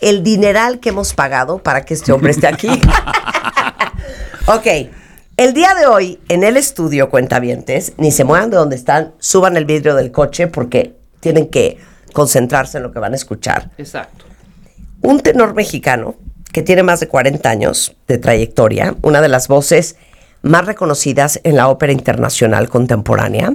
el dineral que hemos pagado para que este hombre esté aquí. Ok, el día de hoy en el estudio, cuentavientes, ni se muevan de donde están, suban el vidrio del coche porque tienen que concentrarse en lo que van a escuchar. Exacto. Un tenor mexicano que tiene más de 40 años de trayectoria, una de las voces más reconocidas en la ópera internacional contemporánea.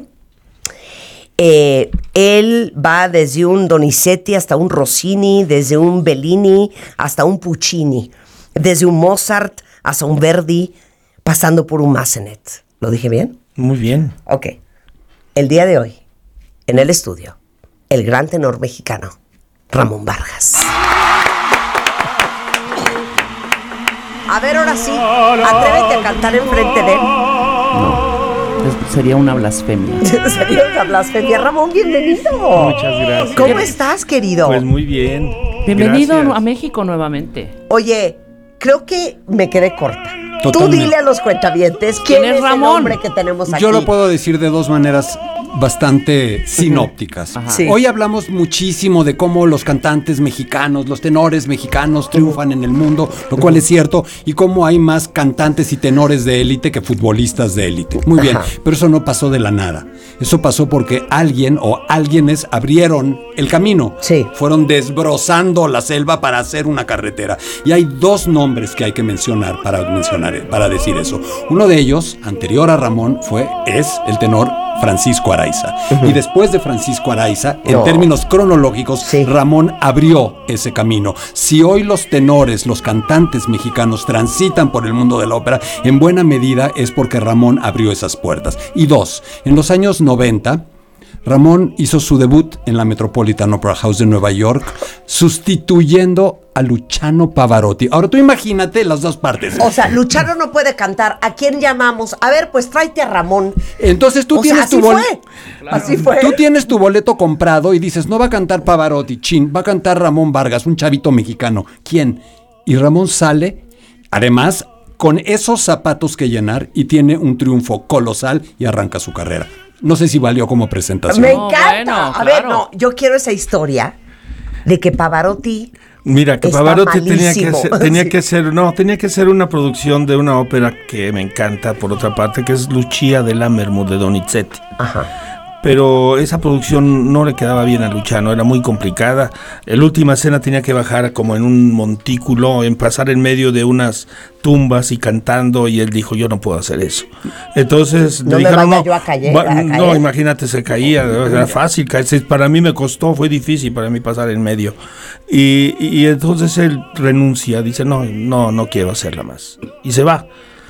Él va desde un Donizetti hasta un Rossini, desde un Bellini hasta un Puccini, desde un Mozart hasta un Verdi, pasando por un Massenet. ¿Lo dije bien? Muy bien. Ok. El día de hoy, en el estudio, el gran tenor mexicano, Ramón Vargas. A ver, ahora sí, atrévete a cantar enfrente de él. Sería una blasfemia. Sería una blasfemia. Ramón, bienvenido. Muchas gracias. ¿Cómo estás, querido? Pues muy bien. Bienvenido Gracias. a México nuevamente. Oye, creo que me quedé corta. Totalmente. Tú dile a los cuentavientes quién es Ramón? el hombre que tenemos aquí. Yo lo puedo decir de dos maneras bastante sinópticas. Ajá. Sí. Hoy hablamos muchísimo de cómo los cantantes mexicanos, los tenores mexicanos triunfan en el mundo, lo cual es cierto, y cómo hay más cantantes y tenores de élite que futbolistas de élite. Muy bien, Ajá. pero eso no pasó de la nada. Eso pasó porque alguien o alguienes abrieron el camino. Sí. Fueron desbrozando la selva para hacer una carretera. Y hay dos nombres que hay que mencionar para decir eso. Uno de ellos, anterior a Ramón, es el tenor Francisco Araiza. Y después de Francisco Araiza, en términos cronológicos, Sí. Ramón abrió ese camino. Si hoy los tenores, los cantantes mexicanos transitan por el mundo de la ópera, en buena medida es porque Ramón abrió esas puertas. Y dos, en los años 90, Ramón hizo su debut en la Metropolitan Opera House de Nueva York, sustituyendo a Luciano Pavarotti. Ahora tú imagínate las dos partes. O sea, Luciano no puede cantar. ¿A quién llamamos? A ver, pues tráete a Ramón. Entonces tú O sea, tienes así tu fue. boleto. Así fue. Tú tienes tu boleto comprado y dices, no va a cantar Pavarotti, va a cantar Ramón Vargas, un chavito mexicano. ¿Quién? Y Ramón sale, además, con esos zapatos que llenar y tiene un triunfo colosal y arranca su carrera. No sé si valió como presentación. Me No, encanta. bueno, A ver, claro. no, yo quiero esa historia de que Pavarotti... Mira, que Está Pavarotti malísimo. tenía Sí. que ser una producción de una ópera que me encanta, por otra parte, que es Lucia de Lammermoor de Donizetti. Ajá. Pero esa producción no le quedaba bien a Luciano, era muy complicada. La última escena tenía que bajar como en un montículo, en pasar en medio de unas tumbas y cantando, y él dijo, yo no puedo hacer eso. Entonces No le me dijeron, vaya yo a caer. no, imagínate, se caía, era fácil caerse. Para mí me costó, fue difícil para mí pasar en medio. Y entonces él renuncia, dice, no quiero hacerla más. Y se va.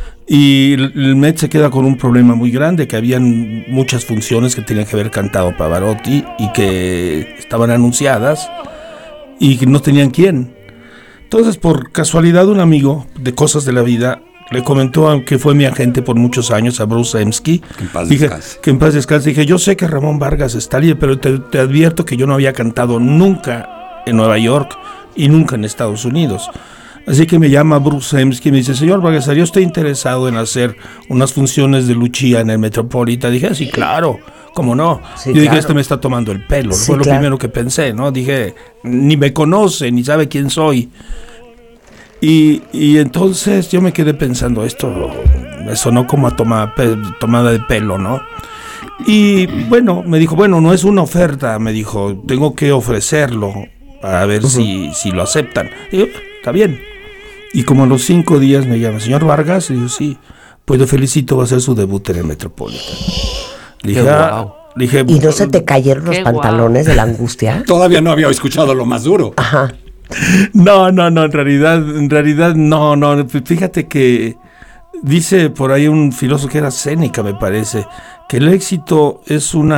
Y el Met se queda con un problema muy grande, que habían muchas funciones que tenían que haber cantado Pavarotti y que estaban anunciadas y que no tenían quién. Entonces, por casualidad, un amigo de cosas de la vida le comentó, que fue mi agente por muchos años, a Bruce Zemsky, Que en paz dije, descanse. que en paz descanse. Dije, yo sé que Ramón Vargas está libre, pero te advierto que yo no había cantado nunca en Nueva York y nunca en Estados Unidos. Así que me llama Bruce Zemsky y me dice, señor Vargas, yo estoy interesado en hacer unas funciones de Lucia en el Metropolitan. Dije, sí, claro, ¿cómo no? Sí, Yo dije, claro. este me está tomando el pelo. Sí, Fue lo claro. primero que pensé, ¿no? Dije, ni me conoce, ni sabe quién soy. Y entonces yo me quedé pensando, esto me sonó como a tomada de pelo, ¿no? Y bueno, me dijo, bueno, no es una oferta, me dijo, tengo que ofrecerlo a ver si lo aceptan. Y yo, está bien. Y como a los 5 días me llama, señor Vargas, y yo, sí, pues le felicito, va a hacer su debut en el Metropolitan. Le dije, Qué guau. le dije, ¿Y no se te cayeron los Qué pantalones de la angustia? Todavía no había escuchado lo más duro. Ajá. No, en realidad no. Fíjate que dice por ahí un filósofo que era Séneca, me parece, que el éxito es un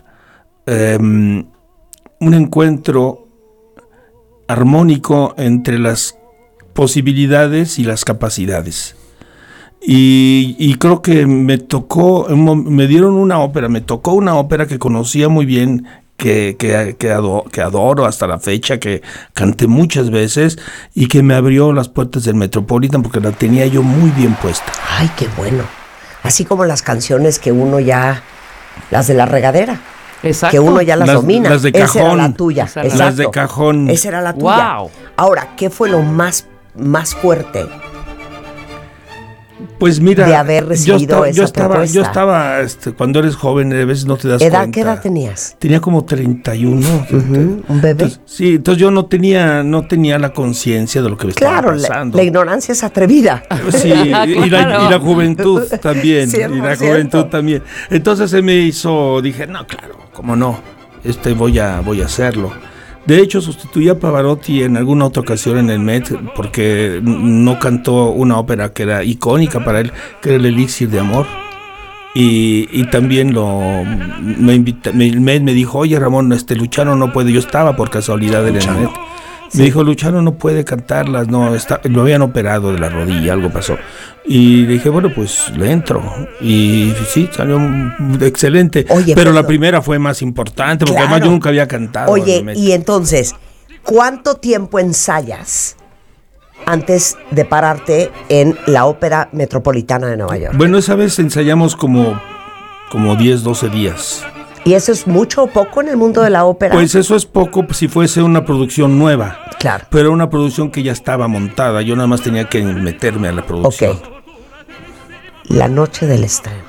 encuentro armónico entre las posibilidades y las capacidades. Y creo que me tocó una ópera que conocía muy bien, que adoro hasta la fecha, que canté muchas veces y que me abrió las puertas del Metropolitan porque la tenía yo muy bien puesta. Ay, qué bueno. Así como las canciones que uno ya... Las de la regadera. Exacto. que uno ya las domina. Las de Esa era cajón. la tuya. Esa era la- Las Exacto. de cajón. Esa era la tuya. Wow. Ahora, ¿qué fue lo más fuerte? Pues mira, de haber recibido esa propuesta. yo estaba, cuando eres joven, a veces no te das ¿Qué cuenta. edad tenías? Tenía como 31. Un bebé. Entonces yo no tenía la conciencia de lo que me Claro, estaba pasando. la ignorancia es atrevida. Sí, y la juventud también. 100%. Y la juventud también. Entonces se me hizo, dije, no, claro, cómo no, voy a hacerlo. De hecho, sustituí a Pavarotti en alguna otra ocasión en el Met porque no cantó una ópera que era icónica para él, que era el Elixir de Amor. Y también el Met me dijo, oye Ramón, Luciano no puede. Yo estaba por casualidad en el Met. Me dijo, Luciano no puede cantarlas, lo habían operado de la rodilla, algo pasó. Y le dije, bueno, pues le entro. Y sí, salió excelente. Oye, pero la primera fue más importante, porque además yo nunca había cantado. Oye, y entonces, ¿cuánto tiempo ensayas antes de pararte en la Ópera Metropolitana de Nueva York? Bueno, esa vez ensayamos como 10, 12 días. ¿Y eso es mucho o poco en el mundo de la ópera? Pues eso es poco si fuese una producción nueva. Claro. Pero una producción que ya estaba montada. Yo nada más tenía que meterme a la producción. Ok. La noche del estreno.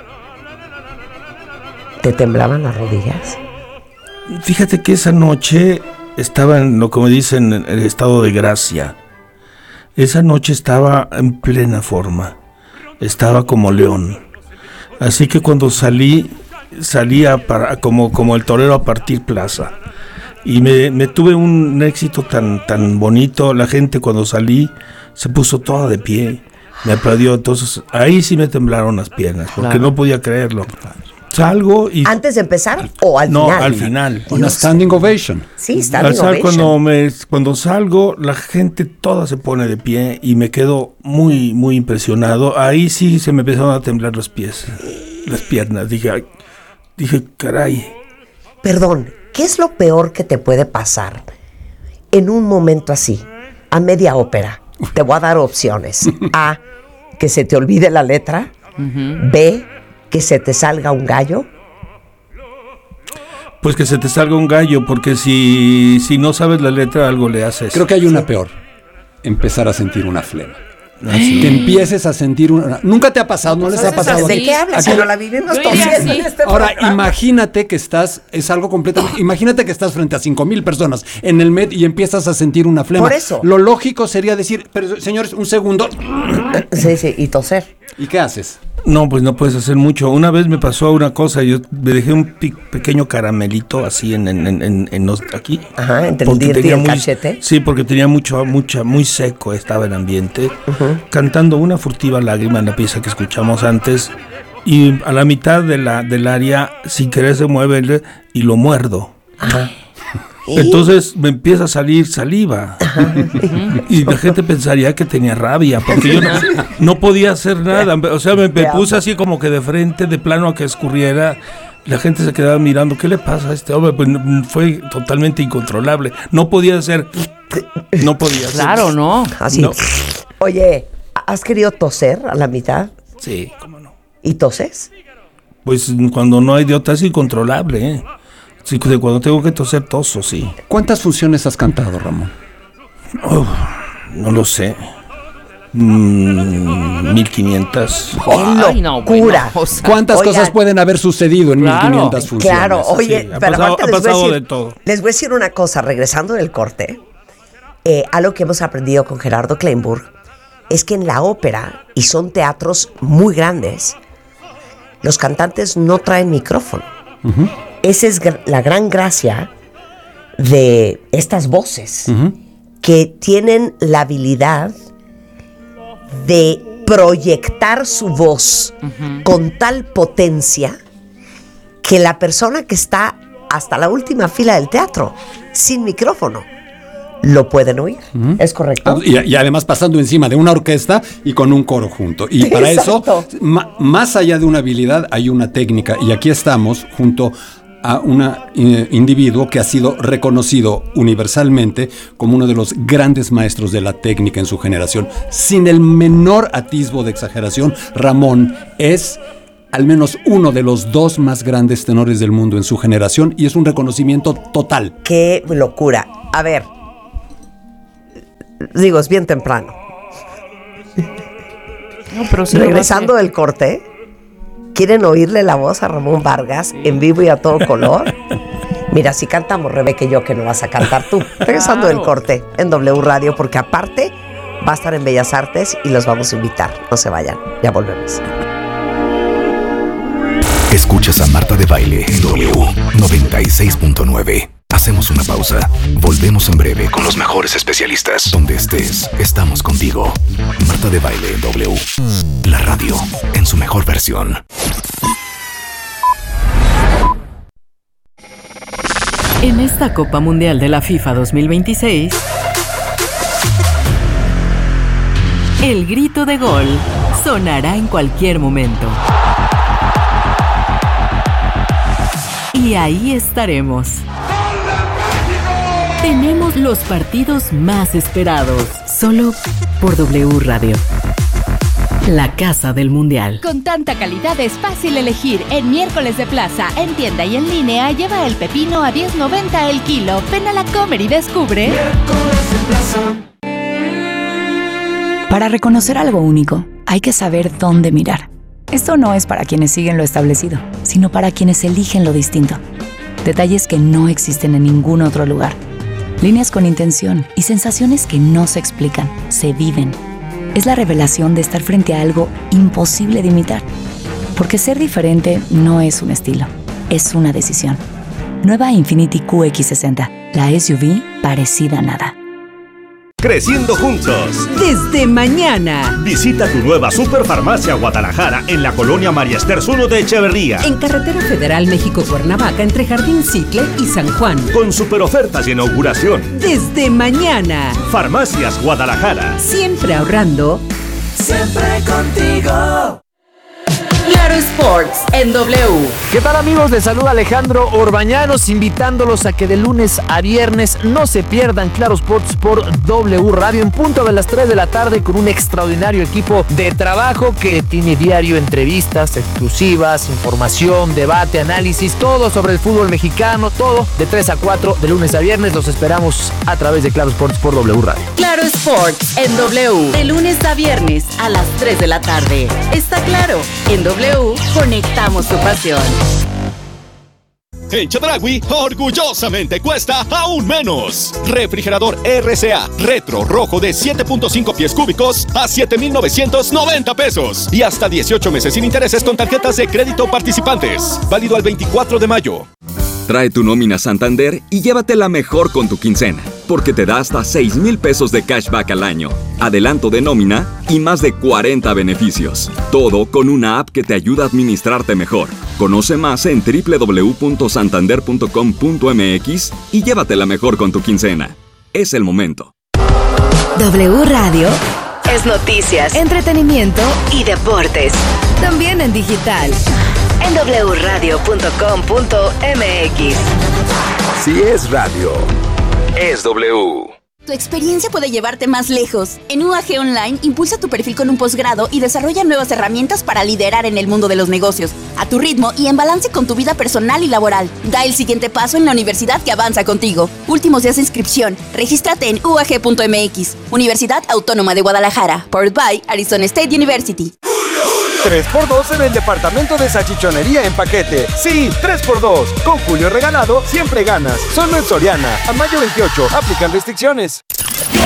¿Te temblaban las rodillas? Fíjate que esa noche estaba como dicen, en el estado de gracia. Esa noche estaba en plena forma. Estaba como león. Así que cuando salía como el torero a partir plaza. Y me tuve un éxito tan bonito. La gente cuando salí se puso toda de pie, me aplaudió. Entonces ahí sí me temblaron las piernas, porque Claro. no podía creerlo. Salgo y... ¿Antes de empezar o al final? No, al final. Una standing ovation. Sí, está Al bien. sal, cuando salgo, la gente toda se pone de pie y me quedo muy, muy impresionado. Ahí sí se me empezaron a temblar los pies, las piernas. Dije, caray. Perdón, ¿qué es lo peor que te puede pasar en un momento así, a media ópera? Te voy a dar opciones. A, que se te olvide la letra. B, que se te salga un gallo. Pues que se te salga un gallo, porque si no sabes la letra, algo le haces. Creo que hay una peor. Empezar a sentir una flema. Que empieces a sentir una... Nunca te ha pasado, no les ha pasado. ¿De qué hablas? Aquí- Si no la vivimos Yo todos diría en sí. este Ahora, programa. imagínate que es algo completamente... Imagínate que estás frente a 5,000 personas en el Met y empiezas a sentir una flema. Por eso. Lo lógico sería decir, pero señores, un segundo. Sí, y toser. ¿Y qué haces? No, pues no puedes hacer mucho. Una vez me pasó una cosa, yo me dejé un pequeño caramelito así aquí. Ajá, entre el Porque diente y tenía el cachete. Sí, porque tenía muy seco estaba el ambiente. Cantando una furtiva lágrima en la pieza que escuchamos antes. Y a la mitad del área, sin querer se mueve y lo muerdo. Ajá. Entonces me empieza a salir saliva. Y la gente pensaría que tenía rabia, porque yo no podía hacer nada. O sea, me puse así como que de frente, de plano a que escurriera. La gente se quedaba mirando, ¿qué le pasa a este hombre? Pues fue totalmente incontrolable. No podía hacer. No podía hacer. Claro, ¿no? Así. No. Oye, ¿has querido toser a la mitad? Sí, cómo no. ¿Y toses? Pues cuando no hay de otra es incontrolable, ¿eh? Sí, cuando tengo que toser, toso, sí. ¿Cuántas funciones has cantado, Ramón? No lo sé. 1,500. Ay, no, locura! bueno, o sea, ¿Cuántas Oigan, cosas pueden haber sucedido en Claro, 1,500 funciones? Claro, oye, Sí, ha pero pasado- aparte ha les voy a pasado decir, de todo. les voy a decir una cosa, regresando del corte, algo que hemos aprendido con Gerardo Kleinburg es que en la ópera, y son teatros muy grandes, los cantantes no traen micrófono. Esa es la gran gracia de estas voces, que tienen la habilidad de proyectar su voz con tal potencia que la persona que está hasta la última fila del teatro, sin micrófono, lo pueden oír. ¿Es correcto? Y además pasando encima de una orquesta y con un coro junto. Y para Exacto. eso, más allá de una habilidad, hay una técnica. Y aquí estamos junto a un individuo que ha sido reconocido universalmente como uno de los grandes maestros de la técnica en su generación. Sin el menor atisbo de exageración, Ramón es al menos uno de los 2 más grandes tenores del mundo en su generación y es un reconocimiento total. ¡Qué locura! A ver, digo, es bien temprano. No, pero sí Regresando del corte, ¿quieren oírle la voz a Ramón Vargas en vivo y a todo color? Mira, si cantamos Rebeca y yo, que no vas a cantar tú. Regresando del corte en W Radio, porque aparte va a estar en Bellas Artes y los vamos a invitar. No se vayan, ya volvemos. Escuchas a Marta de Baile en W 96.9. Hacemos una pausa. Volvemos en breve con los mejores especialistas. Donde estés, estamos contigo. Marta de Baile en W. La radio en su mejor versión. En esta Copa Mundial de la FIFA 2026, el grito de gol sonará en cualquier momento. Y ahí estaremos. Tenemos los partidos más esperados, solo por W Radio. La casa del mundial. Con tanta calidad es fácil elegir. En Miércoles de Plaza, en tienda y en línea, lleva el pepino a $10.90 el kilo. Ven a la Comer y descubre. Para reconocer algo único, hay que saber dónde mirar. Esto no es para quienes siguen lo establecido, sino para quienes eligen lo distinto. Detalles que no existen en ningún otro lugar. Líneas con intención y sensaciones que no se explican, se viven. Es la revelación de estar frente a algo imposible de imitar. Porque ser diferente no es un estilo, es una decisión. Nueva Infiniti QX60, la SUV parecida a nada. Creciendo juntos. Desde mañana. Visita tu nueva Superfarmacia Guadalajara en la colonia María Esther Zuno de Echeverría. En Carretera Federal México-Cuernavaca, entre Jardín Cicle y San Juan. Con super ofertas de inauguración. Desde mañana. Farmacias Guadalajara. Siempre ahorrando. Siempre contigo. Claro Sports en W. ¿Qué tal, amigos? Les saluda Alejandro Orbañanos, invitándolos a que de lunes a viernes no se pierdan Claro Sports por W Radio en punto de las 3 de la tarde con un extraordinario equipo de trabajo que tiene diario entrevistas exclusivas, información, debate, análisis, todo sobre el fútbol mexicano, todo de 3 a 4 de lunes a viernes. Los esperamos a través de Claro Sports por W Radio. Claro Sports en W, de lunes a viernes a las 3 de la tarde. Está claro, en W conectamos tu pasión. En Chedraui, orgullosamente cuesta aún menos. Refrigerador RCA Retro Rojo de 7.5 pies cúbicos a $7,990 y hasta 18 meses sin intereses con tarjetas de crédito participantes. Válido al 24 de mayo. Trae tu nómina Santander y llévatela mejor con tu quincena, porque te da hasta $6,000 de cashback al año, adelanto de nómina y más de 40 beneficios. Todo con una app que te ayuda a administrarte mejor. Conoce más en www.santander.com.mx y llévatela mejor con tu quincena. Es el momento. W Radio es noticias, entretenimiento y deportes. También en digital. En wradio.com.mx. Si es radio, es W. Tu experiencia puede llevarte más lejos. En UAG Online, impulsa tu perfil con un posgrado y desarrolla nuevas herramientas para liderar en el mundo de los negocios, a tu ritmo y en balance con tu vida personal y laboral. Da el siguiente paso en la universidad que avanza contigo. Últimos días de inscripción. Regístrate en uag.mx. Universidad Autónoma de Guadalajara. Powered by Arizona State University. 3x2 en el departamento de salchichonería en paquete. Sí, 3x2. Con Julio Regalado siempre ganas. Solo en Soriana. A mayo 28. Aplican restricciones.